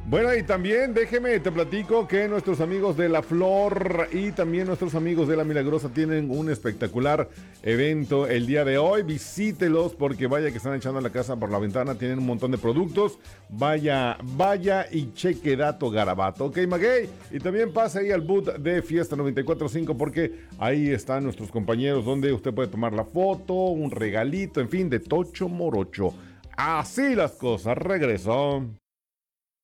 Bueno, y también déjeme, te platico que nuestros amigos de La Flor y también nuestros amigos de La Milagrosa tienen un espectacular evento el día de hoy. Visítelos porque vaya que están echando la casa por la ventana, tienen un montón de productos. Vaya, vaya y cheque dato garabato, ¿ok, Maguey? Y también pase ahí al boot de Fiesta 94.5 porque ahí están nuestros compañeros donde usted puede tomar la foto, un regalito, en fin, de Tocho Morocho. Así las cosas, regreso.